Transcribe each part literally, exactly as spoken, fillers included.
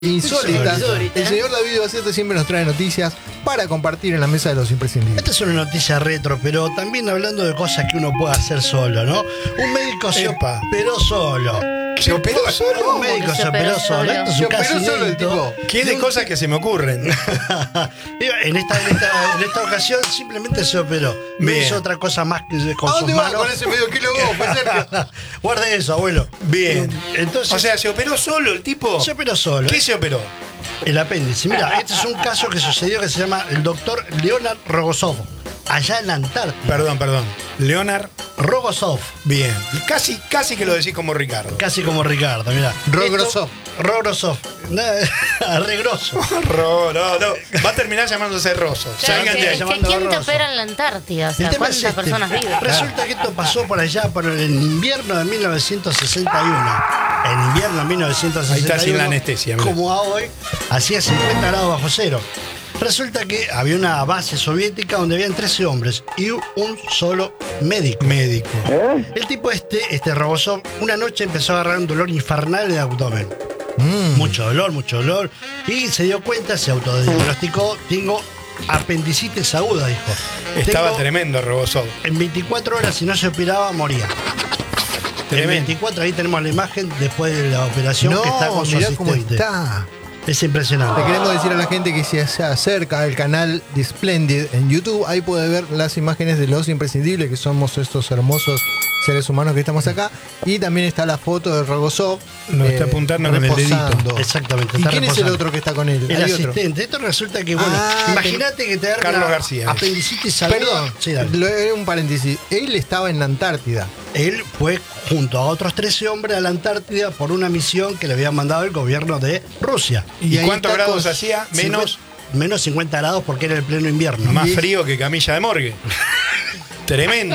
insólita. Insólita. El señor David Bacete siempre nos trae noticias para compartir en la mesa de los imprescindibles. Esta es una noticia retro, pero también hablando de cosas que uno puede hacer solo, ¿no? Un médico se Epa. operó solo. ¿Se operó solo? Un médico ¿Cómo se operó solo. Esto es Se un caso operó solo el inédito. tipo. ¿Qué de cosas que se me ocurren? en, esta, en, esta, en esta ocasión simplemente se operó. No Bien. hizo otra cosa más que con ¿A sus dónde vas manos. con ese medio kilo vos, pues, Sergio? Guarde eso, abuelo. Bien. Entonces, O sea, ¿se operó solo el tipo? se operó solo. ¿Qué se operó? El apéndice. Mira, este es un caso que sucedió que se llama el doctor Leonard Rogozov, allá en la Antártida. Perdón, perdón. Leonard. Rogozov. Bien. Casi, casi que lo decís como Ricardo. Casi como Ricardo, mira. Rogrosov. Rogrosov. Arregroso. Ro, no, no. Va a terminar llamándose Rosso. Claro, Salgan que, de ahí. es que llamando ¿quién te Barroso. opera en la Antártida? O sea, El tema es ¿cuántas este. personas viven? Resulta que esto pasó por allá, por el invierno de mil novecientos sesenta y uno. En invierno de mil novecientos sesenta y uno. Ahí está sin la anestesia, mira. Como a hoy, hacía cincuenta grados bajo cero. Resulta que había una base soviética donde habían trece hombres y un solo médico. Médico. El tipo este, este Rogozov, una noche empezó a agarrar un dolor infernal en el abdomen. Mm. Mucho dolor, mucho dolor. Y se dio cuenta, se autodiagnosticó, tengo apendicitis aguda, dijo. Estaba Tengo- tremendo Robosov. En veinticuatro horas, si no se operaba, moría. En Tremendo. veinticuatro, ahí tenemos la imagen después de la operación No, que está con su mirá cómo asistente. está. Es impresionante. Le queremos decir a la gente que si se acerca al canal de Splendid en YouTube, ahí puede ver las imágenes de los imprescindibles, que somos estos hermosos seres humanos que estamos acá. Y también está la foto de Rogozov. Nos está apuntando con el dedito. reposando. Exactamente. ¿Y está quién es el reposando. otro que está con él? El Hay otro. asistente. Esto resulta que, bueno, Ah, imagínate que te da Carlos una García. apendicitis aguda. Perdón, Sí, dale. lo- eh, un paréntesis. Él estaba en la Antártida. Él fue junto a otros trece hombres a la Antártida por una misión que le había mandado el gobierno de Rusia. ¿Y, ahí cuántos está grados con- hacía? Menos. Cincuenta- menos cincuenta grados porque era el pleno invierno. Más Y- frío que camilla de morgue. Tremendo.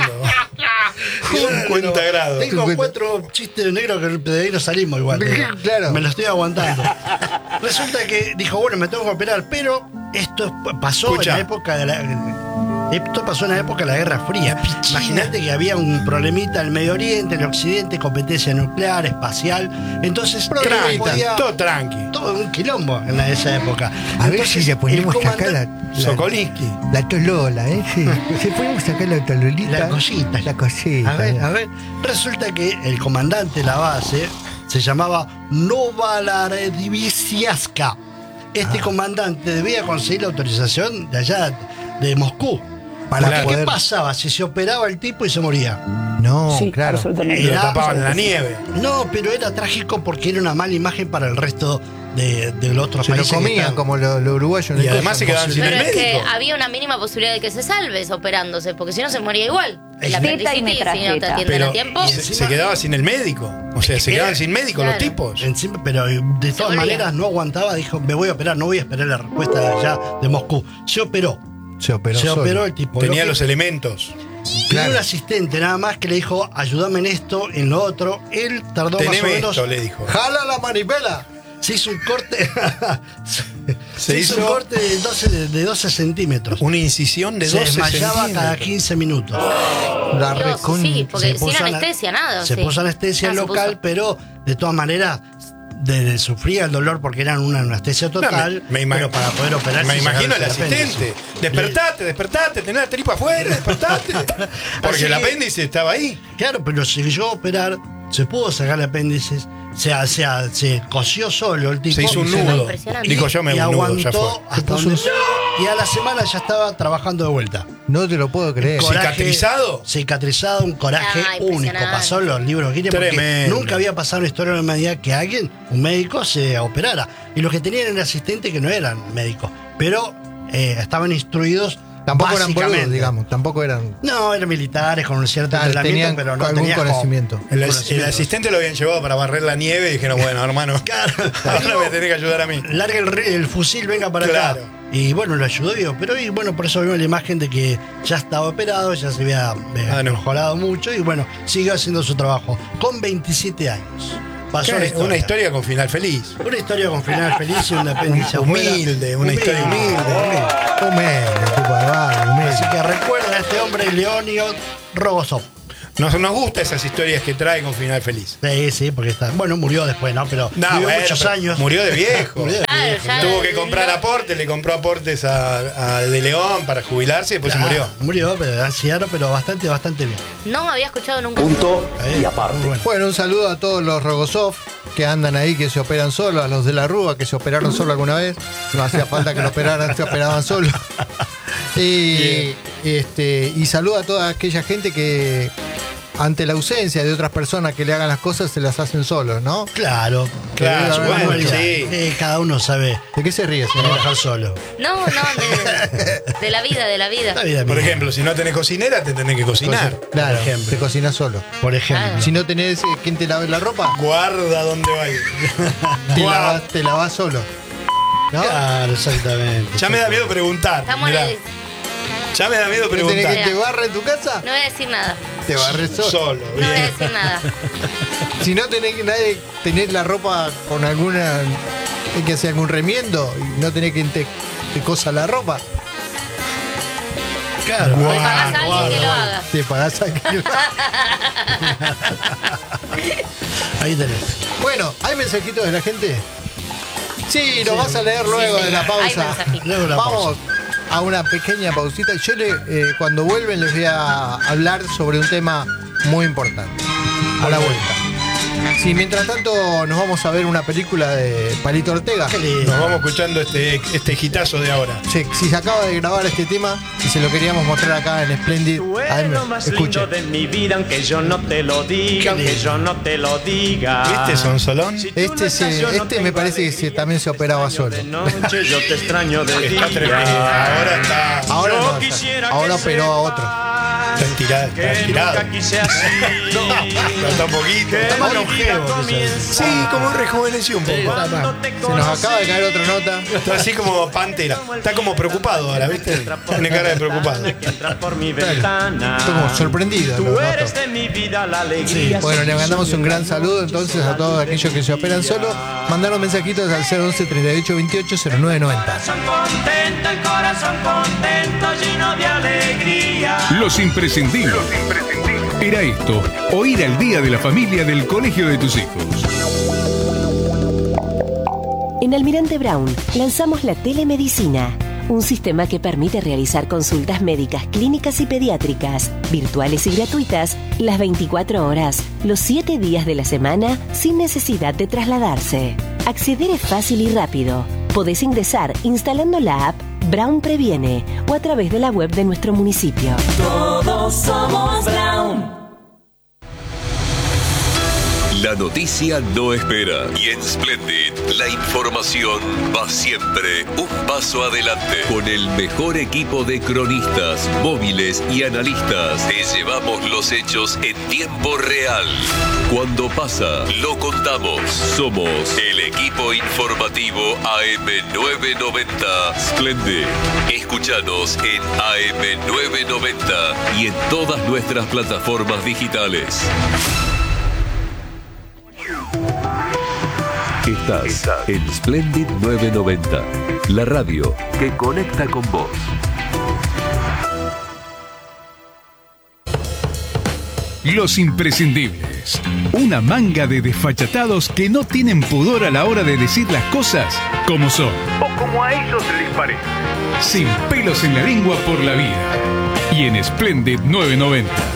cincuenta grados. Tengo cincuenta. cuatro chistes negros que de ahí no salimos igual. Claro. Me lo estoy aguantando. Resulta que dijo, bueno, me tengo que operar, pero esto pasó Escucha. en la época de la. Esto pasó en la época de la Guerra Fría. Imagínate que había un problemita en el Medio Oriente, en el Occidente, competencia nuclear, espacial. Entonces, Tranqui, él podía- todo tranqui. todo un quilombo en la- esa época. A ver Entonces, si le ponemos el acá comandante- la, la, Sokolinsky. la tolola, ¿eh? Sí. Si ponemos acá la tololita. La cosita. La cosita. A ver, a ver. Resulta que el comandante de la base se llamaba Novalarediviziaska. Este Ah. comandante debía conseguir la autorización de allá, de Moscú. Para Porque, poder- ¿qué pasaba si se operaba el tipo y se moría? No, Sí, claro. absolutamente. Y lo Era- tapaban en la nieve. No, pero era trágico porque era una mala imagen para el resto de, de los otros Se lo países. que comían estaban. como los lo uruguayos. en Y el además coso. se quedaban sin Pero el es que médico. había una mínima posibilidad de que se salve operándose, porque si no se moría igual. El Es- Teta y apendicitis, si no te metralleta. atienden Pero a tiempo. se, se quedaba sin el médico. O sea, se Era- quedaban sin médico los Claro. tipos. Encima, pero eh, de todas volvía. maneras no aguantaba, dijo, me voy a operar, no voy a esperar la respuesta de allá de Moscú. Se operó. Se operó se solo. operó el tipo. Tenía Lo que- los elementos. Tenía Claro. un asistente nada más que le dijo, ayúdame en esto, en lo otro. Él tardó más o Teneme menos. esto, le dijo. ¡Jala la manivela! Se hizo un corte. se, Se hizo un hizo- corte de doce, de doce centímetros. Una incisión de Se doce desmayaba centímetros. cada quince minutos. La Dios, recon... sí, porque Se sin puso ana- anestesia, nada. Se sí. puso anestesia Ah, se local, puso. pero de todas maneras de, de- sufría el dolor porque era una anestesia No, total. me, me pero imag- para poder operar. me imagino el asistente. Despertate, despertate, tenés la tripa afuera, despertate. Porque Así el que- apéndice estaba ahí. Claro, pero se llegó a operar, se pudo sacar el apéndice, se, se, se cosió solo el tipo. Se hizo un y nudo. Impresionante. Dijo yo me y hago un nudo, ya aguantó fue. hasta donde- y a la semana ya estaba trabajando de vuelta. No te lo puedo creer. Cor- ¿Cicatrizado? Cicatrizado, un coraje Ah, único. impresionante. Pasó en los libros que tiene porque Tremendo. nunca había pasado en la historia de la humanidad que alguien, un médico, se operara. Y los que tenían el asistente que no eran médicos, pero eh, estaban instruidos. Tampoco eran básicamente. boludos, digamos. Tampoco eran. No, eran militares con un cierto Tal, entrenamiento, tenían pero no algún tenías como- conocimiento. El, el conocimiento. asistente lo habían llevado para barrer la nieve y dijeron, bueno, hermano, Claro. ahora me tenés que ayudar a mí. Larga el, re- el fusil, venga para Claro. acá. Y bueno, lo ayudó, y pero y bueno, por eso vimos la imagen de que ya estaba operado, ya se había eh, Ah, no. mejorado mucho y bueno, siguió haciendo su trabajo con veintisiete años. Pasó la ¿Qué? historia. Una historia con final feliz. Una historia con final feliz y un apéndice afuera. Humilde, una historia humilde, humilde. Humilde, tipo de barrio, humilde. Así que recuerda a este hombre, Leonio Rogozov. Nos, nos gustan esas historias que traen con final feliz. Sí, sí, porque está. Bueno, murió después, ¿no? Pero No, vivió bueno, muchos pero años. Murió de viejo. Murió de Claro, viejo. ya- Tuvo que comprar aportes, le compró aportes a, a De León para jubilarse y después Ah, se murió. Murió, pero anciano, pero bastante, bastante bien. No me había escuchado nunca. Punto Ahí, y aparte. muy bueno. Bueno, un saludo a todos los Rogosov que andan ahí, que se operan solos, a los de la Rúa que se operaron solo alguna vez. No hacía falta que lo operaran, se operaban solos. Y, este, y saludo a toda aquella gente que ante la ausencia de otras personas que le hagan las cosas se las hacen solos, ¿no? Claro, Claro, debe haber bueno, manualidad. sí. Eh, cada uno sabe ¿De qué se ríe, cómo señor? dejar solo. No, no, de, de la vida, de la vida. La vida Por mía. ejemplo, si no tenés cocinera, te tenés que cocinar. Claro, Por ejemplo. te cocinas solo. Por ejemplo. Si no tenés eh, quien te lave la ropa, Guarda dónde vayas. te Guau. lavas, te lavas solo. ¿No? Claro, exactamente. Ya me da miedo preguntar. Estamos mirá. en- Ya me da miedo ¿No tenés preguntar. que te barra en tu casa? No voy a decir nada. Te barres solo. Solo, No voy a bien. decir nada. Si no tenés que nadie tener la ropa con alguna. Hay que hacer algún remiendo y no tenés quien te, te cosa la ropa, Claro. Le Guau. pagás a alguien guarda, que lo guarda. haga. te pagás a que- Ahí tenés. Bueno, ¿hay mensajitos de la gente? Sí, los Sí. vas a leer luego Sí, de la hay pausa. mensajitos. Luego de la Vamos a una pequeña pausita. Yo le, eh, cuando vuelven les voy a hablar sobre un tema muy importante. A la vuelta. Sí, mientras tanto nos vamos a ver una película de Palito Ortega. Qué lindo. Nos vamos escuchando este, este hitazo de ahora. Se- si se acaba de grabar este tema y se lo queríamos mostrar acá en Splendid, Tú A eres M, lo más escuche. lindo de mi vida, aunque yo no te lo diga, aunque lindo. yo no te lo diga. ¿Viste, Sonsolón? Si tú Este no se- estás, yo no este me tengo parece que alegría. se- también se operaba Yo te solo. extraño de noche, yo te extraño de Está tremendo. día. Ahora está, Ahora Yo no, quisiera ahora que operó a otro. sepas está estirado. Está que estirado. nunca quise así. Pero está un poquito. Que Está más mi vida longevo, comienza Sí, como rejuveneció un poco. cuando te Se nos acaba de caer otra nota. Está así como pantera. Está como preocupado ahora, ¿viste? Tiene cara de preocupado. Que entra por mi ventana. Estoy como sorprendido. Tú lo noto. eres de mi vida la alegría. Bueno, le mandamos un gran saludo entonces a todos aquellos que se operan solo. Mandaron mensajitos al cero once, treinta y ocho, veintiocho, cero nueve noventa. Corazón contento, el corazón contento, lleno de alegría. Los imprescindibles. Era esto, o ir al día de la familia del colegio de tus hijos. En Almirante Brown lanzamos la telemedicina, un sistema que permite realizar consultas médicas, clínicas y pediátricas, virtuales y gratuitas, las veinticuatro horas, los siete días de la semana, sin necesidad de trasladarse. Acceder es fácil y rápido. Podés ingresar instalando la app Brown Previene o a través de la web de nuestro municipio. Todos somos Brown. La noticia no espera y en Splendid la información va siempre un paso adelante. Con el mejor equipo de cronistas, móviles y analistas te llevamos los hechos en tiempo real. Cuando pasa, lo contamos. Somos el equipo informativo A M novecientos noventa Splendid. Escúchanos en A M novecientos noventa y en todas nuestras plataformas digitales. Estás en Splendid novecientos noventa, la radio que conecta con vos. Los imprescindibles. Una manga de desfachatados que no tienen pudor a la hora de decir las cosas como son. O como a ellos les parece. Sin pelos en la lengua por la vida. Y en Splendid novecientos noventa.